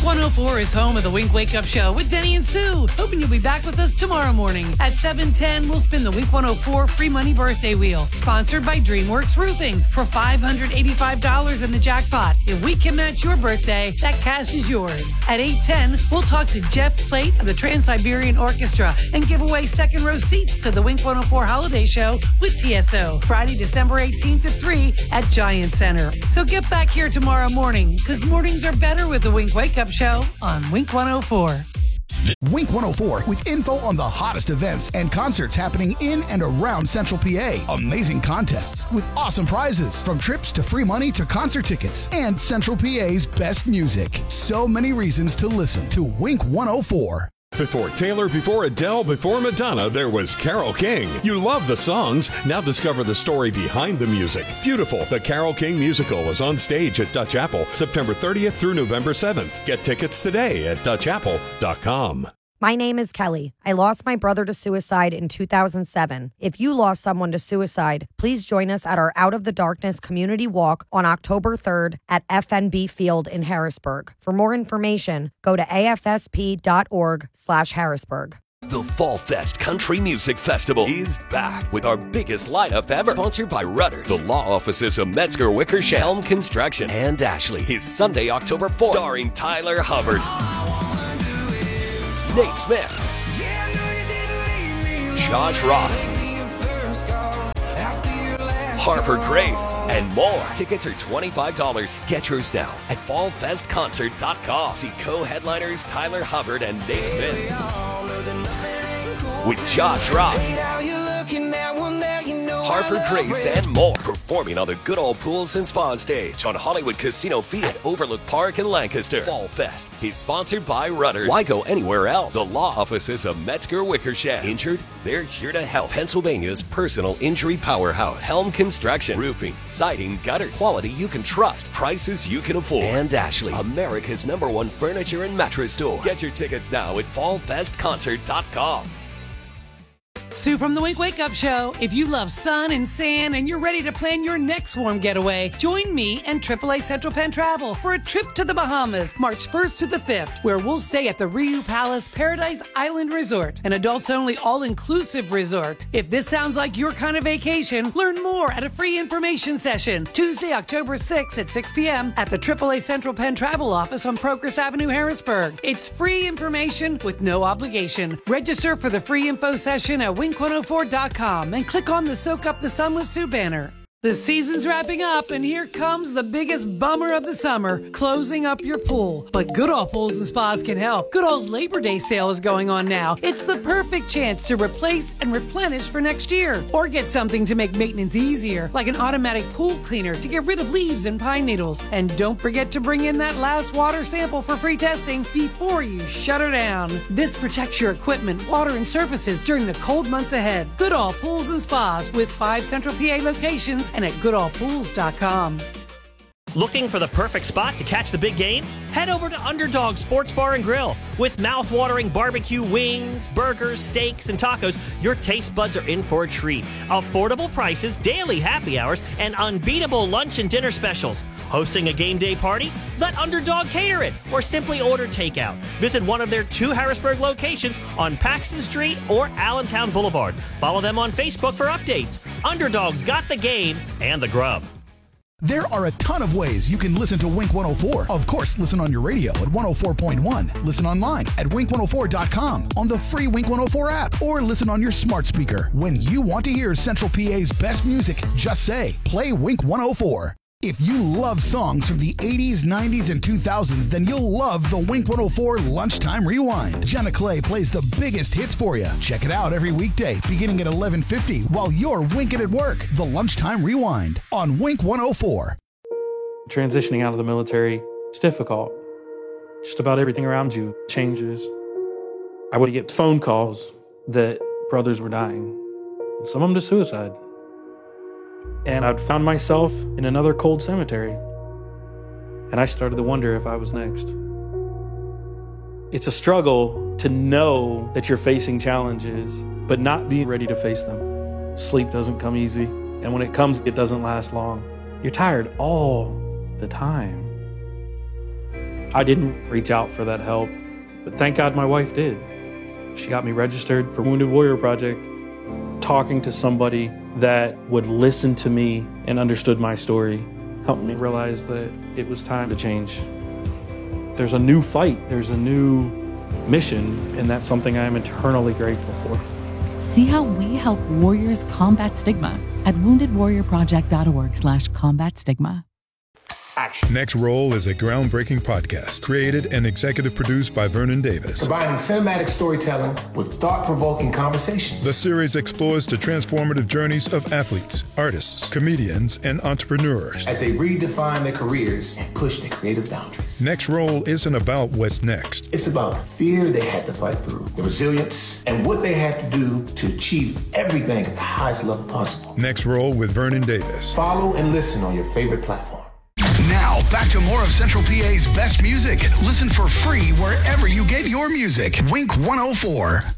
104 is home of the Wink Wake Up Show with Denny and Sue. Hoping you'll be back with us tomorrow morning. At 7:10, we'll spin the Wink 104 free money birthday wheel. Sponsored by DreamWorks Roofing for $585 in the jackpot. If we can match your birthday, that cash is yours. At 8:10, we'll talk to Jeff Plate of the Trans-Siberian Orchestra and give away second row seats to the Wink 104 Holiday Show with TSO. Friday, December 18th at 3 at Giant Center. So get back here tomorrow morning, because mornings are better with the Wink Wake Up Show on Wink 104. Wink 104 with info on the hottest events and concerts happening in and around Central PA. Amazing contests with awesome prizes, from trips to free money to concert tickets, and Central PA's best music. So many reasons to listen to Wink 104. Before Taylor, before Adele, before Madonna, there was Carole King. You love the songs. Now discover the story behind the music. Beautiful. The Carole King musical is on stage at Dutch Apple, September 30th through November 7th. Get tickets today at DutchApple.com. My name is Kelly. I lost my brother to suicide in 2007. If you lost someone to suicide, please join us at our Out of the Darkness community walk on October 3rd at FNB Field in Harrisburg. For more information, go to afsp.org/Harrisburg. The Fall Fest Country Music Festival is back with our biggest lineup ever. Sponsored by Rudders, the law offices of Metzger Wickersham, Helm Construction, and Ashley. Is Sunday, October 4th, starring Tyler Hubbard, Nate Smith, Josh Ross, Harper Grace, and more. Tickets are $25. Get yours now at fallfestconcert.com. See co-headliners Tyler Hubbard and Nate Smith with Josh Ross, Harper Grace, and more. Performing on the Good Old Pools and Spa stage on Hollywood Casino Field at Overlook Park in Lancaster. Fall Fest is sponsored by Rudders. Why go anywhere else? The law offices of Metzger Wickersham. Injured? They're here to help. Pennsylvania's personal injury powerhouse. Helm Construction. Roofing, siding, gutters. Quality you can trust. Prices you can afford. And Ashley, America's #1 furniture and mattress store. Get your tickets now at fallfestconcert.com. Sue from the Wink Wake Up Show. If you love sun and sand and you're ready to plan your next warm getaway, join me and AAA Central Penn Travel for a trip to the Bahamas, March 1st to the 5th, where we'll stay at the Riu Palace Paradise Island Resort, an adults-only all-inclusive resort. If this sounds like your kind of vacation, learn more at a free information session, Tuesday, October 6th at 6 p.m. at the AAA Central Penn Travel office on Progress Avenue, Harrisburg. It's free information with no obligation. Register for the free info session at Wink104.com and click on the Soak Up the Sun with Sue banner. The season's wrapping up, and here comes the biggest bummer of the summer, closing up your pool. But Goodall Pools and Spas can help. Goodall's Labor Day sale is going on now. It's the perfect chance to replace and replenish for next year. Or get something to make maintenance easier, like an automatic pool cleaner to get rid of leaves and pine needles. And don't forget to bring in that last water sample for free testing before you shut her down. This protects your equipment, water, and surfaces during the cold months ahead. Goodall Pools and Spas with 5 Central PA locations and at goodallpools.com. Looking for the perfect spot to catch the big game? Head over to Underdog Sports Bar and Grill. With mouth-watering barbecue wings, burgers, steaks, and tacos, your taste buds are in for a treat. Affordable prices, daily happy hours, and unbeatable lunch and dinner specials. Hosting a game day party? Let Underdog cater it, or simply order takeout. Visit one of their 2 Harrisburg locations on Paxton Street or Allentown Boulevard. Follow them on Facebook for updates. Underdog's got the game and the grub. There are a ton of ways you can listen to Wink 104. Of course, listen on your radio at 104.1. Listen online at wink104.com, on the free Wink 104 app, or listen on your smart speaker. When you want to hear Central PA's best music, just say, play Wink 104. If you love songs from the 80s, 90s, and 2000s, then you'll love the Wink 104 Lunchtime Rewind. Jenna Clay plays the biggest hits for you. Check it out every weekday, beginning at 11:50, while you're winking at work. The Lunchtime Rewind on Wink 104. Transitioning out of the military, it's difficult. Just about everything around you changes. I would get phone calls that brothers were dying, some of them to suicide. And I'd found myself in another cold cemetery. And I started to wonder if I was next. It's a struggle to know that you're facing challenges, but not be ready to face them. Sleep doesn't come easy. And when it comes, it doesn't last long. You're tired all the time. I didn't reach out for that help, but thank God my wife did. She got me registered for Wounded Warrior Project. Talking to somebody that would listen to me and understood my story helped me realize that it was time to change. There's a new fight, there's a new mission, and that's something I'm eternally grateful for. See how we help warriors combat stigma at woundedwarriorproject.org/combat stigma. Next Roll is a groundbreaking podcast created and executive produced by Vernon Davis. Combining cinematic storytelling with thought-provoking conversations. The series explores the transformative journeys of athletes, artists, comedians, and entrepreneurs as they redefine their careers and push their creative boundaries. Next Roll isn't about what's next. It's about the fear they had to fight through, the resilience, and what they had to do to achieve everything at the highest level possible. Next Roll with Vernon Davis. Follow and listen on your favorite platform. Now, back to more of Central PA's best music. Listen for free wherever you get your music. Wink 104.